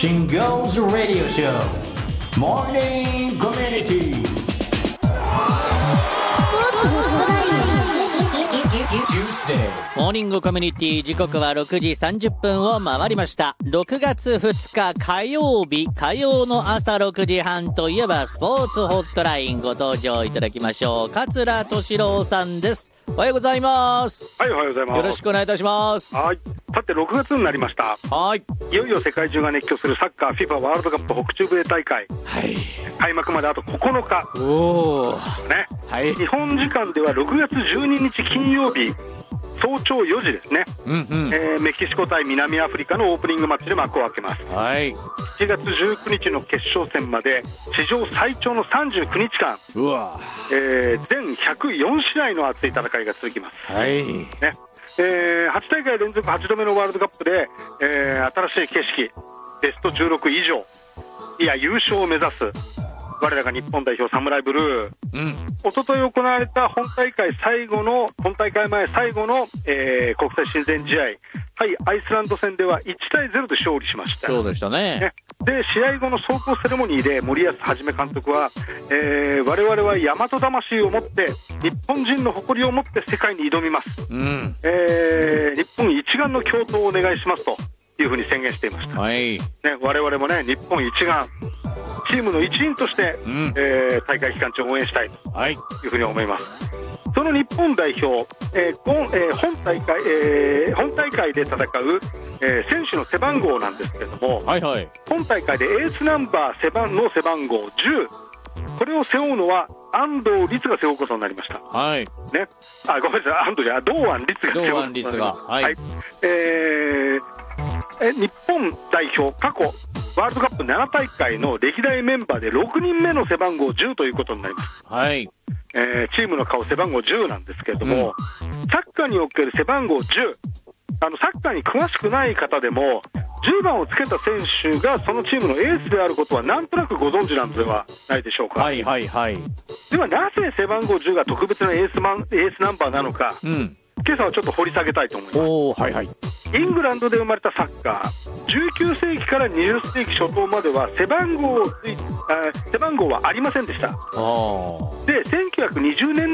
Shingo's Radio Show Morning Community。 モーニングコミュニティ、時刻は6時30分を回りました。6月2日火曜日、火曜の朝6時半といえばスポーツホットラインご登場いただきましょう。桂敏郎さんです。おはようございます。 はい、おはようございます。 よろしくお願いいたします。 はい。さて6月になりました。 はい。 いよいよ世界中が熱狂するサッカー FIFA ワールドカップ北中米大会。 はい。 開幕まであと9日。 おー。ね。 はい。 日本時間では6月12日金曜日。早朝4時ですね、メキシコ対南アフリカのオープニングマッチで幕を開けます。 はい。 7月19日の決勝戦まで史上最長の39日間、 うわ、 全104試合の熱い戦いが続きます。 はい。 ね、8大会連続8度目のワールドカップで、新しい景色、ベスト16以上、いや優勝を目指す我らが日本代表サムライブルー、おととい行われた本大会前最後の、国際親善試合対アイスランド戦では1対0で勝利しました。 そうでしたね。 で試合後の壮行セレモニーで森保一監督は、我々は大和魂を持って日本人の誇りを持って世界に挑みます、日本一丸の共闘をお願いしますというふうに宣言していました、 はいね、 我々もね日本一丸チームの一員として、大会期間中応援したいというふうに思います、その日本代表、本大会で戦う、選手の背番号なんですけれども、はいはい、本大会でエースナンバーの背番号10、これを背負うのは安藤律が背負うことになりました、はいね、ごめんなさい、堂安律が背負うことになります。はい、日本代表過去ワールドカップ7大会の歴代メンバーで6人目の背番号10ということになります、はいチームの顔背番号10なんですけれども、サッカーにおける背番号10、サッカーに詳しくない方でも10番をつけた選手がそのチームのエースであることはなんとなくご存知なんではないでしょうか。はいはいはい。ではなぜ背番号10が特別なエースナンバーなのか、今朝はちょっと掘り下げたいと思います。はいはい。イングランドで生まれたサッカー、19世紀から20世紀初頭までは背番号はありませんでした。で1920年